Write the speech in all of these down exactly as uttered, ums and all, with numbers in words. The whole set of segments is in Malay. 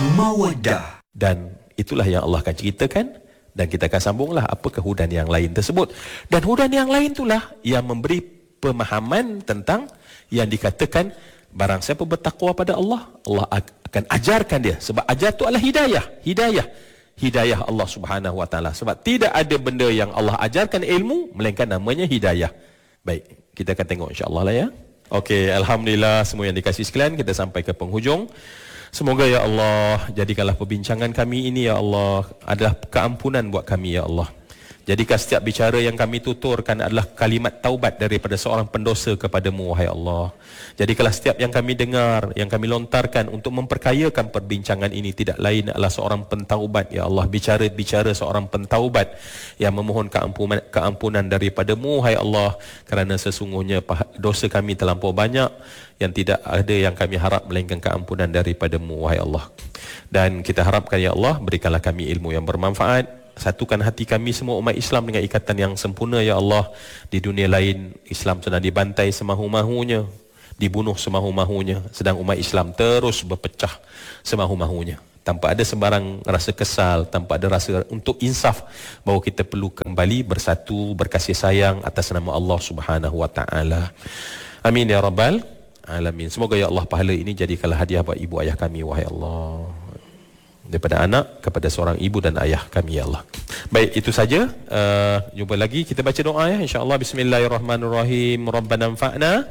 Mawaddah. Dan itulah yang Allah akan ceritakan, dan kita akan sambunglah apakah hudan yang lain tersebut. Dan hudan yang lain itulah yang memberi pemahaman tentang yang dikatakan barang siapa bertakwa pada Allah, Allah akan ajarkan dia. Sebab ajar itu adalah hidayah. Hidayah. Hidayah Allah Subhanahu Wa Taala. Sebab tidak ada benda yang Allah ajarkan ilmu melainkan namanya hidayah. Baik, kita akan tengok insya-Allah lah ya. Okey, alhamdulillah semua yang dikasihi sekalian, kita sampai ke penghujung. Semoga ya Allah jadikanlah perbincangan kami ini ya Allah adalah keampunan buat kami ya Allah. Jadikan setiap bicara yang kami tuturkan adalah kalimat taubat daripada seorang pendosa kepadamu, wahai Allah. Jadikanlah setiap yang kami dengar, yang kami lontarkan untuk memperkayakan perbincangan ini tidak lain adalah seorang pentaubat, ya Allah. Bicara-bicara seorang pentaubat yang memohon keampunan, keampunan daripadamu, wahai Allah. Kerana sesungguhnya dosa kami terlampau banyak yang tidak ada yang kami harap melainkan keampunan daripadamu, wahai Allah. Dan kita harapkan, ya Allah, berikanlah kami ilmu yang bermanfaat. Satukan hati kami semua umat Islam dengan ikatan yang sempurna, ya Allah. Di dunia lain Islam sedang dibantai semahu-mahunya, dibunuh semahu-mahunya, sedang umat Islam terus berpecah semahu-mahunya, tanpa ada sebarang rasa kesal, tanpa ada rasa untuk insaf bahawa kita perlu kembali bersatu, berkasih sayang atas nama Allah Subhanahu Wa Taala. Amin ya rabbal alamin. Semoga ya Allah pahala ini jadikanlah hadiah buat ibu ayah kami, wahai Allah, daripada anak kepada seorang ibu dan ayah kami, ya Allah. Baik, itu saja. Uh, jumpa lagi, kita baca doa ya, insya-Allah. Bismillahirrahmanirrahim. Rabbana anfa'na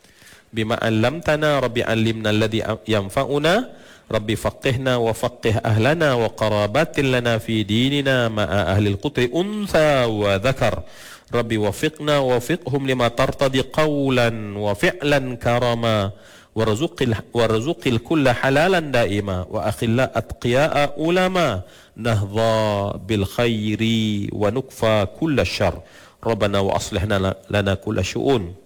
bima 'allamtana, rabbi 'allimna alladhi yanfa'una, rabbi faqihna wa faqih ahlana wa qarabatin lana fi dinina ma'a ahli al-qutri untha wa dhakar. Rabbi wafiqna wafiqhum lima tartadi qawlan wa fi'lan karama. warzuqil warzuqil kulla halalan daima wa akhilla atqiya'a ulama nahdha bil khairi wa nukfa kulla syarr. Rabbana wa aslihna lana kulla syu'un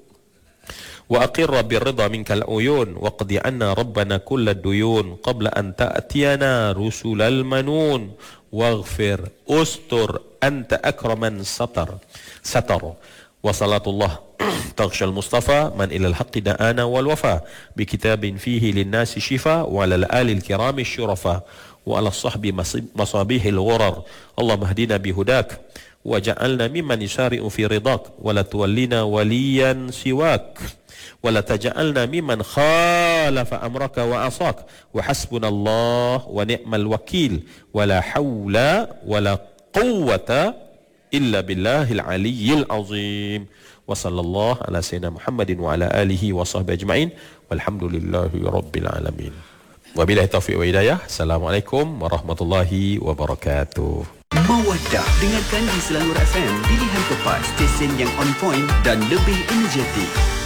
wa aqirra bir ridha minkal uyun wa qdi anna rabbana kulla duyun qabla an ta'tiyana rusulal manun waghfir ustur anta akraman satar satar. وصلاة الله تغشى المصطفى من إلى الحق دعانا والوفاء بكتاب فيه للناس شفاء وعلى الآل الكرام الشرفاء وعلى الصحب مصابيح الغرر. اللهم اهدنا بهداك وجعلنا ممن يسارع في رضاك ولا تولينا وليا سواك ولا تجعلنا ممن خالف أمرك وعصاك وحسبنا الله ونعم الوكيل ولا حول ولا قوة إلا بالله العلي العظيم وصلى الله على سيدنا محمد وعلى آله وصحبه أجمعين والحمد لله رب العالمين وبالله التوفيق والهداية. Assalamualaikum warahmatullahi wabarakatuh. Mawaddah, dengarkan di Selangor F M, pilihan tepat, stesen yang on point dan lebih energetik.